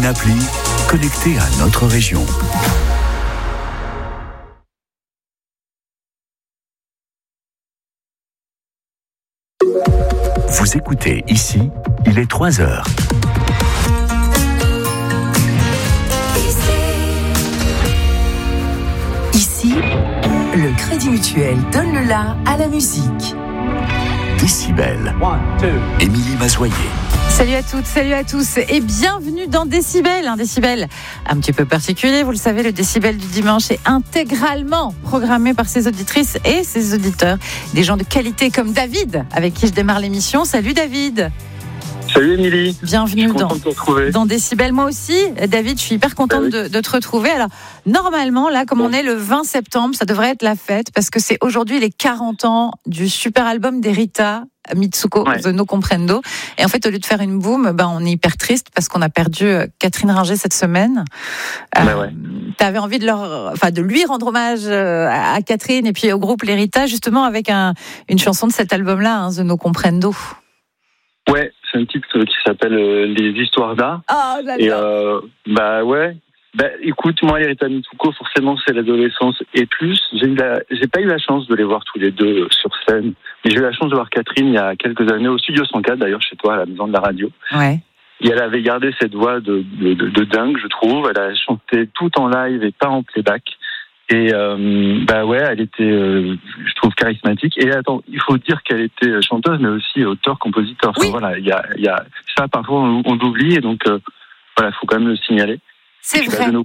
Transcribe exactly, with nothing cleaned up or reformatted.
une appli connectée à notre région. Vous écoutez ici, il est trois heures. Ici, le Crédit Mutuel donne le la à la musique. Décibel. Émilie Mazoyer. Salut à toutes, salut à tous et bienvenue dans Décibel. Un décibel un petit peu particulier, vous le savez, le décibel du dimanche est intégralement programmé par ses auditrices et ses auditeurs. Des gens de qualité comme David, avec qui je démarre l'émission. Salut David. Salut Émilie. Bienvenue dans, de dans Décibel. Moi aussi, David, je suis hyper contente bah oui. de, de te retrouver. Alors, normalement, là, comme bon. on est le vingt septembre, ça devrait être la fête parce que c'est aujourd'hui les quarante ans du super album d'Erita Mitsuko, ouais. The No Comprendo. Et en fait, au lieu de faire une boum, ben, on est hyper triste parce qu'on a perdu Catherine Ringer cette semaine. Bah euh, ouais. Tu avais envie de, leur, enfin, de lui rendre hommage à Catherine et puis au groupe L'Erita, justement avec un, une chanson de cet album-là, hein, The No Comprendo. Ouais, c'est un titre qui s'appelle euh, Les Histoires d'art. Ah, oh, j'adore. Et euh, bah ouais. Bah écoute, moi, Erita Mitsuko, forcément, c'est l'adolescence et plus. J'ai, eu la, j'ai pas eu la chance de les voir tous les deux sur scène, mais j'ai eu la chance de voir Catherine il y a quelques années au Studio cent quatre, d'ailleurs, chez toi, à la Maison de la Radio. Ouais. Et elle avait gardé cette voix de, de, de, de dingue, je trouve. Elle a chanté tout en live et pas en playback. Et euh, bah ouais, elle était, euh, je trouve, charismatique. Et attends, il faut dire qu'elle était chanteuse, mais aussi auteur-compositeur. Enfin, oui. Voilà, il y a, il y a ça parfois on, on l'oublie, et donc euh, voilà, il faut quand même le signaler. C'est vrai.